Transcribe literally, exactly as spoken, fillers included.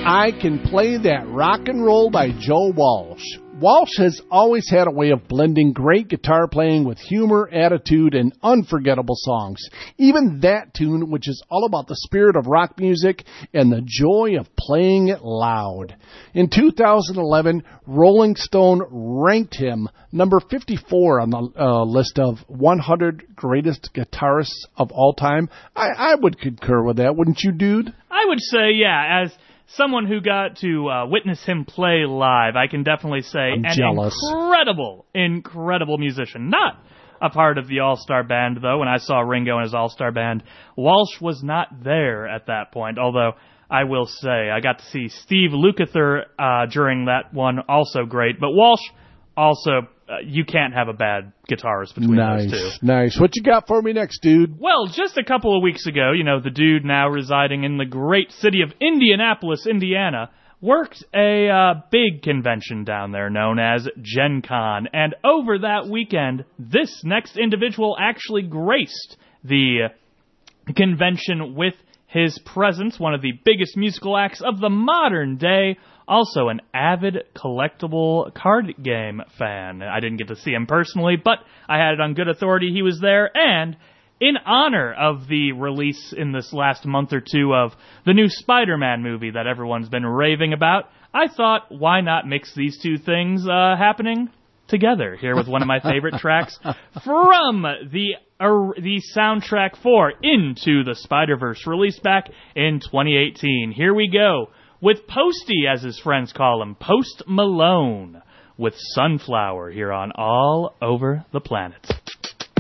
I Can Play That Rock and Roll by Joe Walsh. Walsh has always had a way of blending great guitar playing with humor, attitude, and unforgettable songs. Even that tune, which is all about the spirit of rock music and the joy of playing it loud. In two thousand eleven, Rolling Stone ranked him number fifty-four on the uh, list of one hundred greatest guitarists of all time. I, I would concur with that, wouldn't you, dude? I would say, yeah, as someone who got to uh, witness him play live, I can definitely say I'm an jealous. incredible, incredible musician. Not a part of the All-Star Band, though. When I saw Ringo and his All-Star Band, Walsh was not there at that point, although I will say I got to see Steve Lukather uh, during that one, also great. But Walsh, also, uh, you can't have a bad guitarist between nice, those two. Nice. What you got for me next, dude? Well, just a couple of weeks ago, you know, the dude now residing in the great city of Indianapolis, Indiana, worked a uh, big convention down there known as Gen Con. And over that weekend, this next individual actually graced the convention with his presence, one of the biggest musical acts of the modern day. Also an avid collectible card game fan. I didn't get to see him personally, but I had it on good authority he was there. And in honor of the release in this last month or two of the new Spider-Man movie that everyone's been raving about, I thought, why not mix these two things uh, happening together here with one of my favorite tracks from the uh, the soundtrack for Into the Spider-Verse, released back in twenty eighteen. Here we go with Posty, as his friends call him, Post Malone, with Sunflower here on All Over the Planet.